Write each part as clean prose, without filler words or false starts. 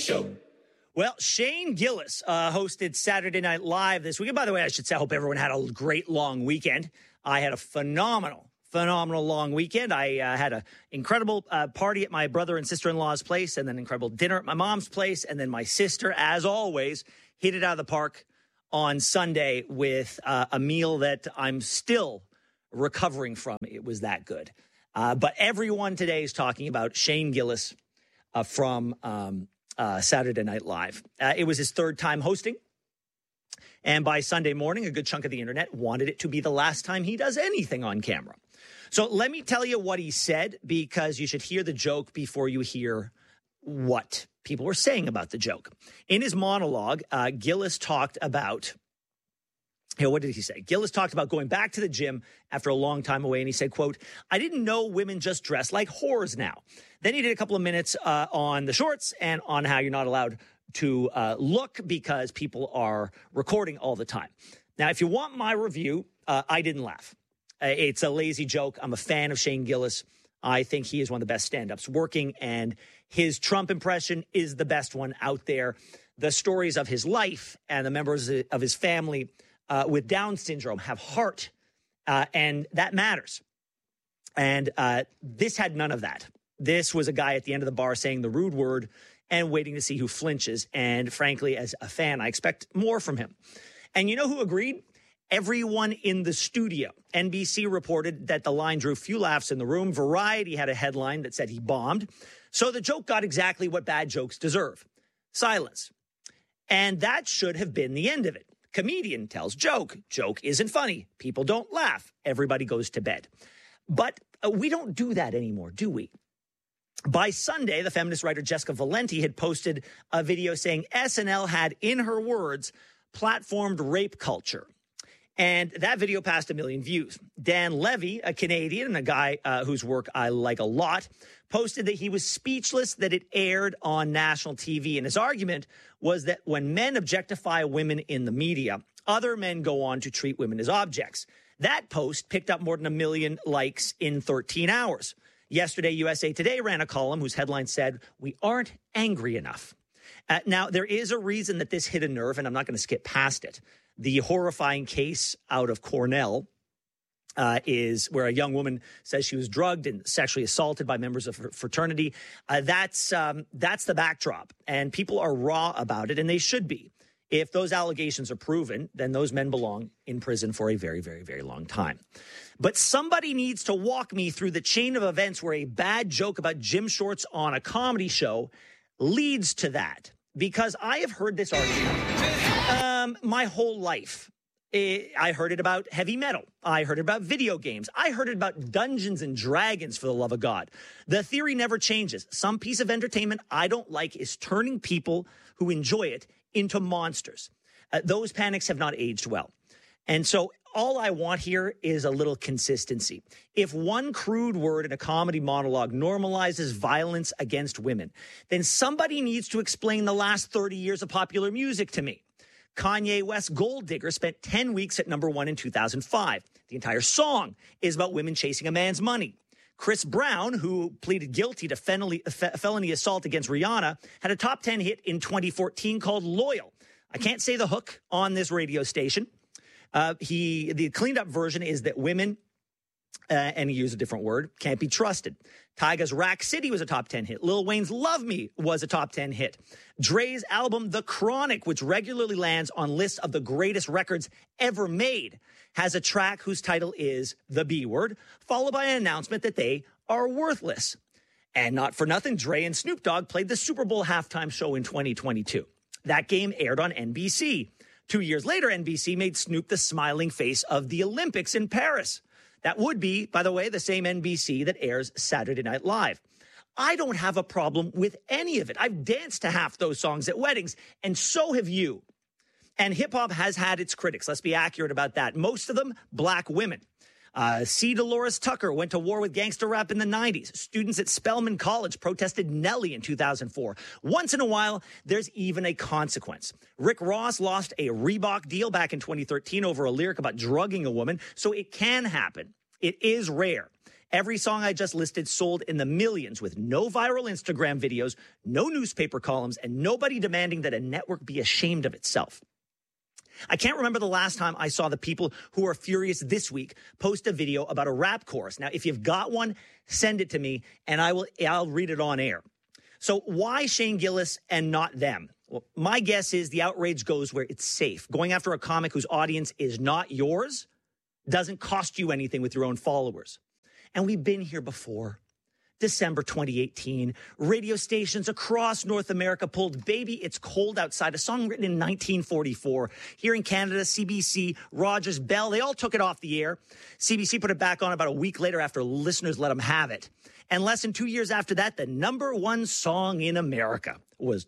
Show. Well, Shane Gillis hosted Saturday Night Live this weekend. By the way, I should say I hope everyone had a great long weekend. I had a phenomenal long weekend. I had an incredible party at my brother and sister-in-law's place, and then an incredible dinner at my mom's place, and then my sister, as always, hit it out of the park on Sunday with a meal that I'm still recovering from. It was that good. But everyone today is talking about Shane Gillis from Saturday Night Live. It was his third time hosting. And by Sunday morning, a good chunk of the internet wanted it to be the last time he does anything on camera. So let me tell you what he said, because you should hear the joke before you hear what people were saying about the joke. In his monologue, Gillis talked about, what did he say? Gillis talked about going back to the gym after a long time away, and he said, quote, "I didn't know women just dress like whores now." Then he did a couple of minutes on the shorts and on how you're not allowed to look because people are recording all the time. Now, if you want my review, I didn't laugh. It's a lazy joke. I'm a fan of Shane Gillis. I think he is one of the best stand-ups working, and his Trump impression is the best one out there. The stories of his life and the members of his family with Down syndrome have heart, and that matters. And this had none of that. This was a guy at the end of the bar saying the rude word and waiting to see who flinches. And frankly, as a fan, I expect more from him. And you know who agreed? Everyone in the studio. NBC reported that the line drew few laughs in the room. Variety had a headline that said he bombed. So the joke got exactly what bad jokes deserve: silence. And that should have been the end of it. Comedian tells joke. Joke isn't funny. People don't laugh. Everybody goes to bed. But we don't do that anymore, do we? By Sunday, the feminist writer Jessica Valenti had posted a video saying SNL had, in her words, platformed rape culture. And that video passed 1 million views. Dan Levy, a Canadian and a guy whose work I like a lot, posted that he was speechless that it aired on national TV. And his argument was that when men objectify women in the media, other men go on to treat women as objects. That post picked up more than 1 million likes in 13 hours. Yesterday, USA Today ran a column whose headline said, "We aren't angry enough." Now, there is a reason that this hit a nerve, and I'm not going to skip past it. The horrifying case out of Cornell is where a young woman says she was drugged and sexually assaulted by members of her fraternity. That's the backdrop, and people are raw about it, and they should be. If those allegations are proven, then those men belong in prison for a very, very, very long time. But somebody needs to walk me through the chain of events where a bad joke about gym shorts on a comedy show leads to that. Because I have heard this argument my whole life. I heard it about heavy metal. I heard it about video games. I heard it about Dungeons and Dragons, for the love of God. The theory never changes. Some piece of entertainment I don't like is turning people who enjoy it into monsters. Those panics have not aged well. And so all I want here is a little consistency. If one crude word in a comedy monologue normalizes violence against women, then somebody needs to explain the last 30 years of popular music to me. Kanye West's Gold Digger spent 10 weeks at #1 in 2005. The entire song is about women chasing a man's money. Chris Brown, who pleaded guilty to felony assault against Rihanna, had a top 10 hit in 2014 called Loyal. I can't say the hook on this radio station. The cleaned up version is that women, and he used a different word, can't be trusted. Tyga's Rack City was a top 10 hit. Lil Wayne's Love Me was a top 10 hit. Dre's album, The Chronic, which regularly lands on lists of the greatest records ever made, has a track whose title is The B Word, followed by an announcement that they are worthless. And not for nothing, Dre and Snoop Dogg played the Super Bowl halftime show in 2022. That game aired on NBC. 2 years later, NBC made Snoop the smiling face of the Olympics in Paris. That would be, by the way, the same NBC that airs Saturday Night Live. I don't have a problem with any of it. I've danced to half those songs at weddings, and so have you. And hip-hop has had its critics. Let's be accurate about that. Most of them, black women. C. Dolores Tucker went to war with gangster rap in the 90s. Students at Spelman College protested Nelly in 2004. Once in a while, there's even a consequence. Rick Ross lost a Reebok deal back in 2013 over a lyric about drugging a woman, so it can happen. It is rare. Every song I just listed sold in the millions with no viral Instagram videos, no newspaper columns, and nobody demanding that a network be ashamed of itself. I can't remember the last time I saw the people who are furious this week post a video about a rap chorus. Now, if you've got one, send it to me, and I'll read it on air. So why Shane Gillis and not them? Well, my guess is the outrage goes where it's safe. Going after a comic whose audience is not yours doesn't cost you anything with your own followers. And we've been here before. December 2018, radio stations across North America pulled Baby It's Cold Outside, a song written in 1944. Here in Canada, CBC, Rogers, Bell, they all took it off the air. CBC put it back on about a week later after listeners let them have it. And less than 2 years after that, the number one song in America was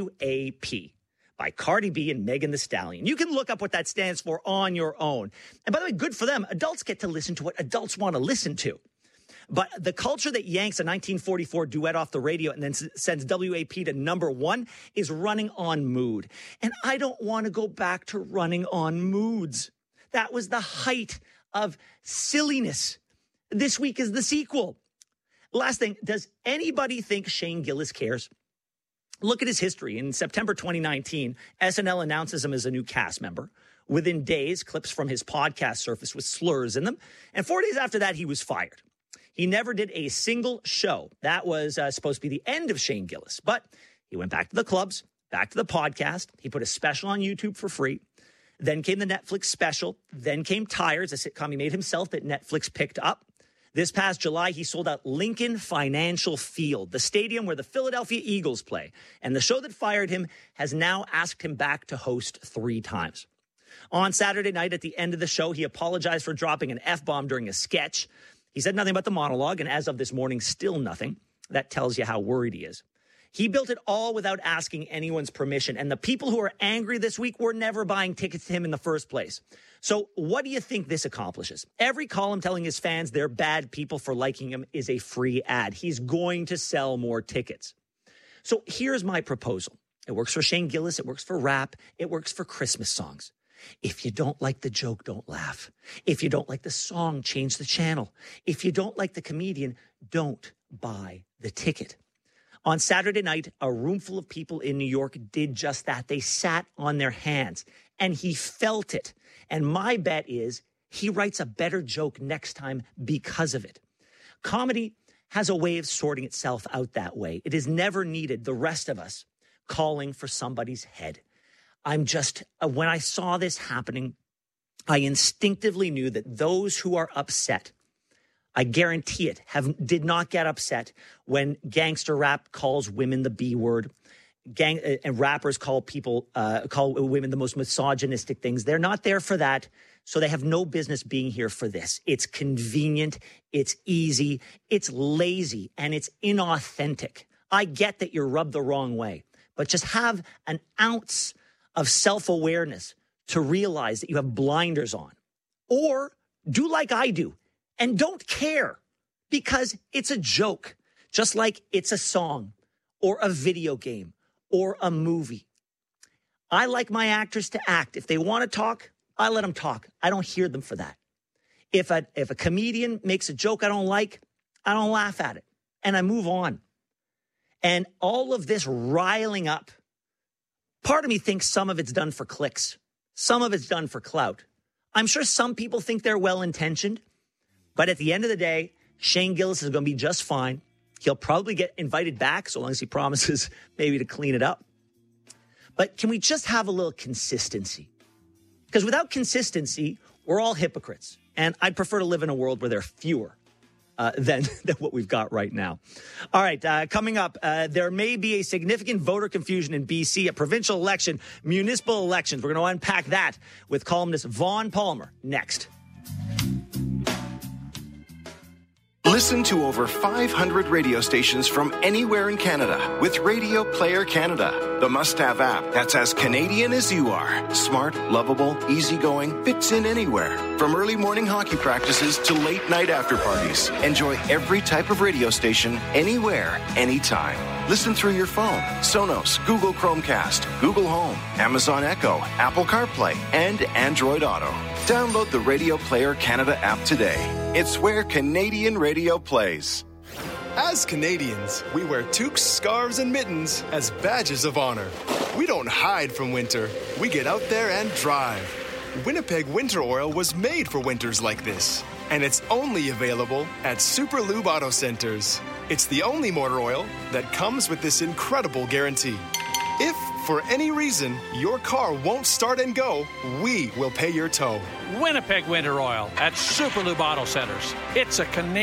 W.A.P. by Cardi B and Megan Thee Stallion. You can look up what that stands for on your own. And by the way, good for them. Adults get to listen to what adults want to listen to. But the culture that yanks a 1944 duet off the radio and then sends WAP to number one is running on mood. And I don't want to go back to running on moods. That was the height of silliness. This week is the sequel. Last thing, does anybody think Shane Gillis cares? Look at his history. In September 2019, SNL announces him as a new cast member. Within days, clips from his podcast surfaced with slurs in them. And 4 days after that, he was fired. He never did a single show. That was supposed to be the end of Shane Gillis. But he went back to the clubs, back to the podcast. He put a special on YouTube for free. Then came the Netflix special. Then came Tires, a sitcom he made himself that Netflix picked up. This past July, he sold out Lincoln Financial Field, the stadium where the Philadelphia Eagles play. And the show that fired him has now asked him back to host 3 times. On Saturday night at the end of the show, he apologized for dropping an F-bomb during a sketch. He said nothing about the monologue, and as of this morning, still nothing. That tells you how worried he is. He built it all without asking anyone's permission, and the people who are angry this week were never buying tickets to him in the first place. So what do you think this accomplishes? Every column telling his fans they're bad people for liking him is a free ad. He's going to sell more tickets. So here's my proposal. It works for Shane Gillis. It works for rap. It works for Christmas songs. If you don't like the joke, don't laugh. If you don't like the song, change the channel. If you don't like the comedian, don't buy the ticket. On Saturday night, a room full of people in New York did just that. They sat on their hands, and he felt it. And my bet is he writes a better joke next time because of it. Comedy has a way of sorting itself out that way. It has never needed the rest of us calling for somebody's head. When I saw this happening, I instinctively knew that those who are upset, I guarantee it, did not get upset when gangster rap calls women the B word. And rappers call women the most misogynistic things. They're not there for that, so they have no business being here for this. It's convenient, it's easy, it's lazy, and it's inauthentic. I get that you're rubbed the wrong way, but just have an ounce of self-awareness to realize that you have blinders on. Or do like I do and don't care because it's a joke, just like it's a song or a video game or a movie. I like my actors to act. If they want to talk, I let them talk. I don't hear them for that. If a comedian makes a joke I don't like, I don't laugh at it and I move on. And all of this riling up, part of me thinks some of it's done for clicks. Some of it's done for clout. I'm sure some people think they're well-intentioned, but at the end of the day, Shane Gillis is going to be just fine. He'll probably get invited back so long as he promises maybe to clean it up. But can we just have a little consistency? Because without consistency, we're all hypocrites. And I'd prefer to live in a world where there are fewer than what we've got right now. All right, coming up, there may be a significant voter confusion in BC, a provincial election, municipal elections. We're going to unpack that with columnist Vaughn Palmer next. Listen to over 500 radio stations from anywhere in Canada with Radio Player Canada, the must-have app that's as Canadian as you are. Smart, lovable, easygoing, fits in anywhere. From early morning hockey practices to late night after parties, enjoy every type of radio station anywhere, anytime. Listen through your phone, Sonos, Google Chromecast, Google Home, Amazon Echo, Apple CarPlay, and Android Auto. Download the Radio Player Canada app today. It's where Canadian radio plays. As Canadians, we wear toques, scarves, and mittens as badges of honor. We don't hide from winter. We get out there and drive. Winnipeg Winter Oil was made for winters like this, and it's only available at Super Lube Auto Centers. It's the only motor oil that comes with this incredible guarantee. If, for any reason, your car won't start and go, we will pay your tow. Winnipeg Winter Oil at Super Lube Auto Centers. It's a Canadian